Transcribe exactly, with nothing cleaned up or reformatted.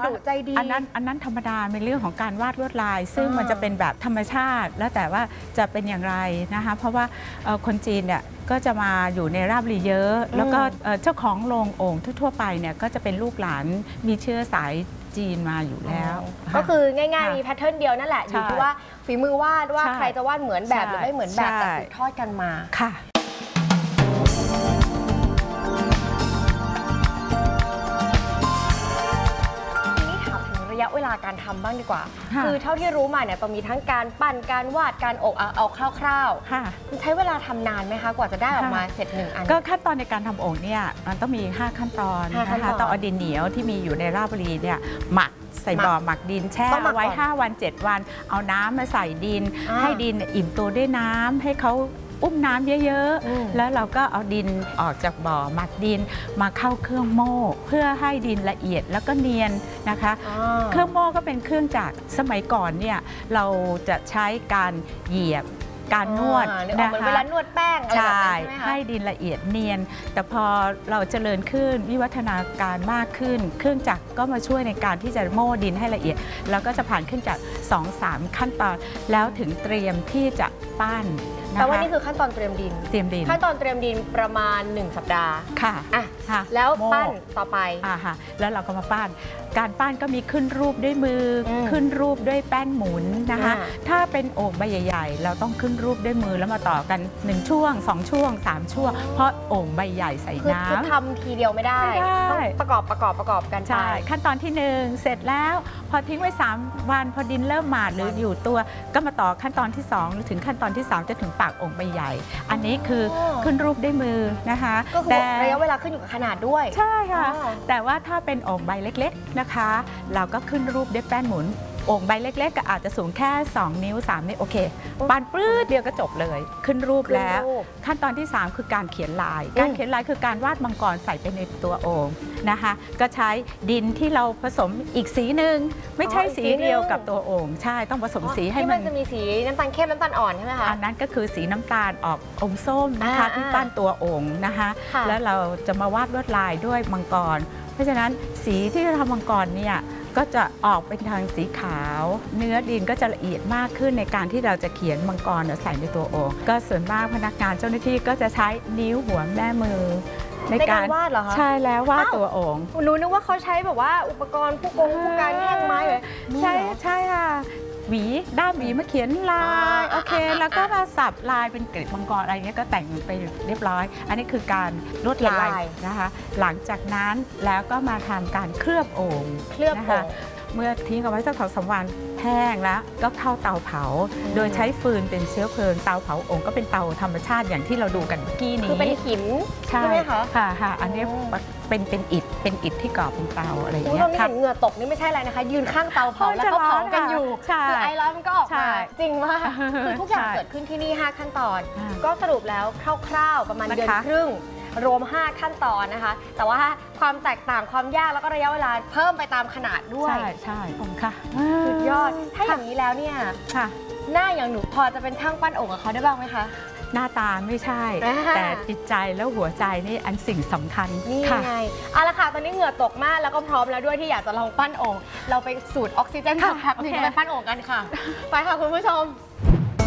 ดุใจดีอันนั้นอันนั้นธรรมดาเป็นเรื่องของการวาดลวดลาย ซึ่งมันจะเป็นแบบธรรมชาติแล้วแต่ว่าจะเป็นอย่างไรนะคะเพราะว่าคนจีนเนี่ยก็จะมาอยู่ในราชบุรีเยอะแล้วก็เจ้าของโรงโอ่งทั่วไปเนี่ยก็จะเป็นลูกหลานมีเชื้อสายจีนมาอยู่แล้วก็คือง่ายๆมีแพทเทิร์นเดียวนั่นแหละอยู่ที่ว่าฝีมือวาดว่าใครจะวาดเหมือนแบบหรือไม่เหมือนแบบแต่สืบทอดกันมาค่ะระยะเวลาการทำบ้างดีกว่าคือเท่าที่รู้มาเนี่ยต้องมีทั้งการปั้นการวาดการอบเอาคร่าวๆใช้เวลาทำนานไหมคะกว่าจะได้ออกมาเสร็จหนึ่งอันก็ขั้นตอนในการทำโอ่งเนี่ยมันต้องมีห้าขั้นตอนนะคะต้องเอาดินเหนียวที่มีอยู่ในราชบุรีเนี่ยหมักใส่บ่อหมักดินแช่ไว้ห้าวันเจ็ดวันเอาน้ำมาใส่ดินให้ดินอิ่มตัวด้วยน้ำให้เขาอุ้มน้ำเยอะๆแล้วเราก็เอาดินออกจากบ่อหมักดินมาเข้าเครื่องโม่เพื่อให้ดินละเอียดแล้วก็เนียนนะคะเครื่องโม่ก็เป็นเครื่องจักรสมัยก่อนเนี่ยเราจะใช้การเหยียบการนวดนะคะเหมือนเวลานวดแป้งอะไรแบบนั้นใช่ไหมคะให้ดินละเอียดเนียนแต่พอเราเจริญขึ้นวิวัฒนาการมากขึ้นเครื่องจักรก็มาช่วยในการที่จะโม่ดินให้ละเอียดแล้วก็จะผ่านเครื่องจักร สองถึงสาม ขั้นตอนแล้วถึงเตรียมที่จะปั้นแต่ว่านี่คือขั้นตอนเตรียมดินเตรียมดินขั้นตอนเตรียมดินประมาณหนึ่งสัปดาห์ค่ะอ่ะแล้วปั้นต่อไปอ่าค่ะแล้วเราก็มาปั้นการปั้นก็มีขึ้นรูปด้วยมือขึ้นรูปด้วยแป้นหมุนนะคะถ้าเป็นโอ่งใบใหญ่ๆเราต้องขึ้นรูปด้วยมือแล้วมาต่อกันหนึ่งช่วงสองช่วงสามช่วงเพราะโอ่งใบใหญ่ใส่น้ำคือทำทีเดียวไม่ได้ต้องประกอบประกอบประกอบกันไปใช่ขั้นตอนที่หนึ่งเสร็จแล้วพอทิ้งไว้สามวันพอดินเริ่มหมาดหรืออยู่ตัวก็มาต่อขั้นตอนที่สองถึงขั้นตอนที่สามจะถึงปากโอ่งใบใหญ่อันนี้คือขึ้นรูปด้วยมือนะคะแต่ระยะเวลาขึ้นอยู่กับขนาดด้วยใช่ค่ะแต่ว่าถ้าเป็นโอ่งใบเล็กๆนะคะเราก็ขึ้นรูปด้วยแป้นหมุนโอ่งใบเล็กๆก็อาจจะสูงแค่สองนิ้วสามนิ้วโอเคปานปลื้ดเดียวก็จบเลยขึ้นรูปแล้วขั้นตอนที่สามคือการเขียนลายการเขียนลายคือการวาดมังกรใส่ไปในตัวโอ่งนะคะก็ใช้ดินที่เราผสมอีกสีหนึ่งไม่ใช่สีเดียวกับตัวโอ่งใช่ต้องผสมสีให้มันจะมีสีน้ำตาลเข้มน้ำตาลอ่อนใช่ไหมคะอันนั้นก็คือสีน้ำตาลออกอมส้มนะคะที่ปั้นตัวโอ่งนะคะแล้วเราจะมาวาดลวดลายด้วยมังกรเพราะฉะนั้นสีที่จะทำมังกรเนี่ยก็จะออกเป็นทางสีขาวเนื้อดินก็จะละเอียดมากขึ้นในการที่เราจะเขียนมังกรใส่ในตัวโอ่งก็ส่วนมากพนักงานเจ้าหน้าที่ก็จะใช้นิ้วหัวแม่มือในการวาดเหรอคะใช่แล้ววาดตัวโอ่งรู้นึกว่าเขาใช้แบบว่าอุปกรณ์ผู้กงผู้การแท่งไม้เลยใช่ใช่ค่ะหวีด้ามหวีมาเขียนลายโอเคแล้วก็มาสับลายเป็นกลีบมังกรอะไรเงี้ยก็แต่งไปเรียบร้อยอันนี้คือการลวดลายนะคะหลังจากนั้นแล้วก็มาทำการเคลือบโอ่งเคลือบโอ่งเมื่อทิ้งเอาไว้สักสองสามวันแห้งแล้วก็เข้าเตาเผาโดยใช้ฟืนเป็นเชื้อเพลิงเตาเผาโอ่งก็เป็นเตาธรรมชาติอย่างที่เราดูกันเมื่อกี้นี้คือเป็นหินใช่ไหมคะค่ะค่ะอันนี้เป็นเป็นอิฐเป็นอิฐที่ก่อเป็นเตาอะไรอย่างเงี้ยค่ะเห็นเหงื่อตกนี่ไม่ใช่อะไรนะคะยืนข้างเตาเผาแล้วก็เผากันอยู่คือไอร้อนมันก็ออกมาจริงมากคือทุกอย่างเกิดขึ้นที่นี่ห้าขั้นตอนก็สรุปแล้วคร่าวๆประมาณเดือนครึ่งรวมห้าขั้นตอนนะคะแต่ว่าความแตกต่างความยากแล้วก็ระยะเวลาเพิ่มไปตามขนาดด้วยใช่ใช่ค่ะสุดยอดถ้าอย่างนี้แล้วเนี่ยหน้าอย่างหนูพอจะเป็นช่างปั้นโอ่งกับเขาได้บ้างไหมคะหน้าตาไม่ใช่แต่จิตใจแล้วหัวใจนี่อันสิ่งสำคัญนี่ไงเอาละค่ะตอนนี้เหงื่อตกมากแล้วก็พร้อมแล้วด้วยที่อยากจะลองปั้นโอ่งเราไปสูดออกซิเจนสักพักหนึ่งไปปั้นโอ่งกันค่ะไปค่ะคุณผู้ชม